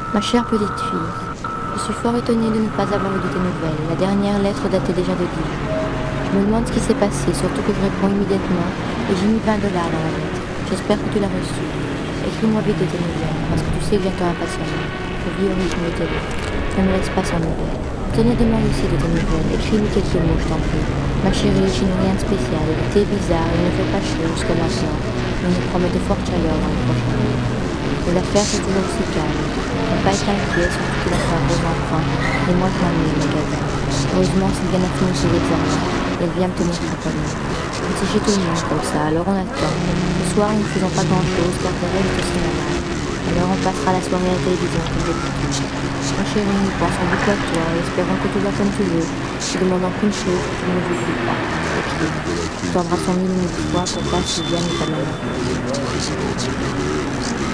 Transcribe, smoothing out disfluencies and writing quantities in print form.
Ma chère petite fille, je suis fort étonnée de ne pas avoir eu de tes nouvelles. La dernière lettre datait déjà de 10 jours. Je me demande ce qui s'est passé, surtout que je réponds immédiatement et j'ai mis 20 dollars dans la lettre. J'espère que tu l'as reçue. Écris-moi vite de tes nouvelles, parce que tu sais que j'attends impatiemment. Je vis au rythme de tes lettres. Ne me laisse pas sans nouvelles. Sonia demande aussi de tes nouvelles. Écris-lui quelques mots, je t'en prie. Ma chérie, je n'ai rien de spécial. L'été est bizarre, il ne fait pas chaud jusqu'à maintenant. On nous promet de fortes chaleurs dans les prochains jours. Mais l'affaire c'est toujours aussi calme. Ne pas être inquiet, surtout que l'affaire Rose enfin. Et moi je m'ennuie au magasin. Heureusement, Sylviane a fini ses examens. Elle vient me tenir compagnie. On s'est chez tout le monde comme ça, alors on attend. Ce soir, nous ne faisons pas grand-chose car Thérèse est au cinéma. Alors on passera la soirée à la télévision comme d'habitude. Ma chérie, nous pensons beaucoup à toi et espérons que tout va comme tu veux. Nous demandons qu'une chose, que tu ne nous oublies pas. Écris. Tu t'embrassons mille fois pour pas Sylviane et ta maman.